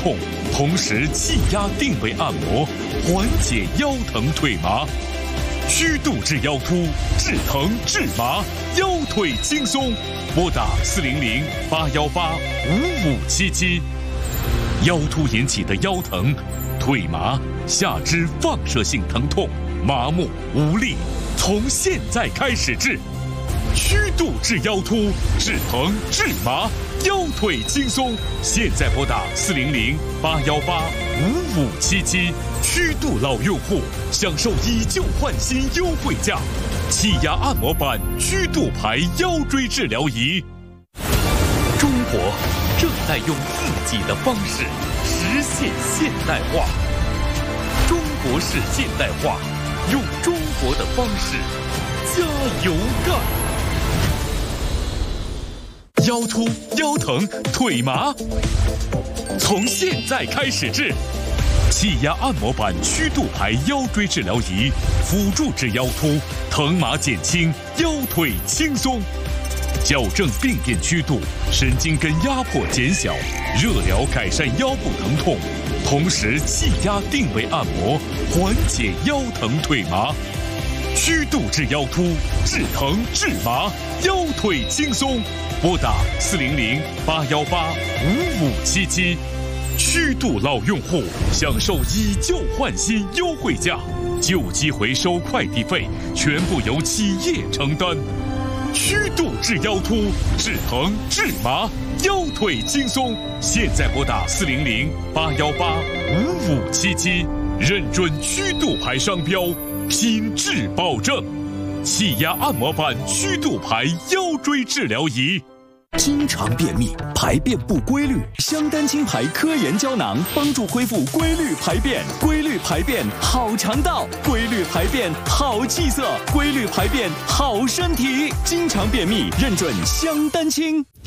痛，同时气压定位按摩，缓解腰疼腿麻。虚度治腰突，治疼治麻，腰腿轻松。拨打400-818-5577。腰突引起的腰疼、腿麻、下肢放射性疼痛、麻木无力，从现在开始治。虚度治腰突，治疼治麻，腰腿轻松。现在拨打400-818-5577。虚度老用户享受以旧换新优惠价，气压按摩板虚度牌腰椎治疗仪。中国正在用自己的方式实现现代化，中国式现代化，用中国的方式加油干。腰突、腰疼、腿麻，从现在开始治。气压按摩板虚度牌腰椎治疗仪，辅助治腰突，疼麻减轻，腰腿轻松。矫正病变曲度，神经根压迫减小，热疗改善腰部疼痛，同时气压定位按摩，缓解腰疼腿麻。虚度治腰突，治疼治麻，腰腿轻松。拨打400-818-5577。虚度老用户享受以旧换新优惠价，旧机回收快递费全部由企业承担。虚度治腰突，治疼治麻，腰腿轻松。现在拨打400-818-5577，认准虚度牌商标，品质保证。气压按摩板虚度牌腰椎治疗仪。 经常便秘、排便不规律，香丹青牌科研胶囊帮助恢复规律排便。规律排便好肠道，规律排便好气色，规律排便好身体。经常便秘，认准香丹青。